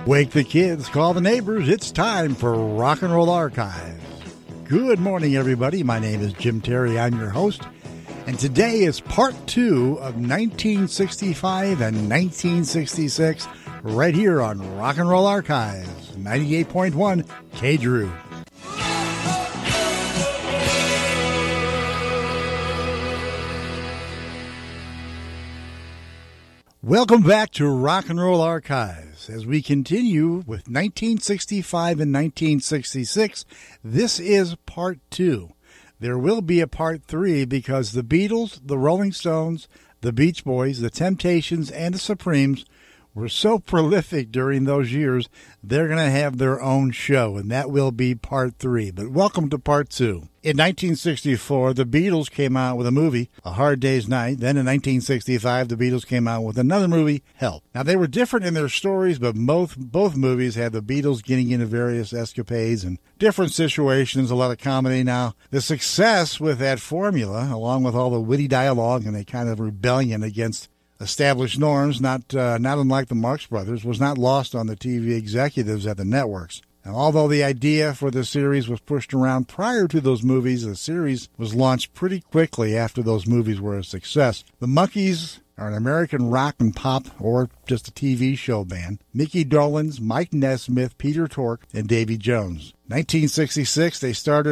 Wake the kids, call the neighbors, it's time for Rock and Roll Archives. Good morning, everybody. My name is Jim Terry. I'm your host. And today is part 2 of 1965 and 1966 right here on Rock and Roll Archives, 98.1 K-Drew. Welcome back to Rock and Roll Archives. As we continue with 1965 and 1966, this is part 2. There will be a part 3 because the Beatles, the Rolling Stones, the Beach Boys, the Temptations, and the Supremes were so prolific during those years, they're going to have their own show, and that will be part 3. But welcome to part 2. In 1964, the Beatles came out with a movie, A Hard Day's Night. Then in 1965, the Beatles came out with another movie, Help. Now, they were different in their stories, but both movies had the Beatles getting into various escapades and different situations, a lot of comedy. Now, the success with that formula, along with all the witty dialogue and a kind of rebellion against established norms, not unlike the Marx Brothers, was not lost on the TV executives at the networks. Now, although the idea for the series was pushed around prior to those movies, the series was launched pretty quickly after those movies were a success. The Monkees are an American rock and pop, or just a TV show band. Mickey Dolenz, Mike Nesmith, Peter Tork, and Davy Jones. 1966, they started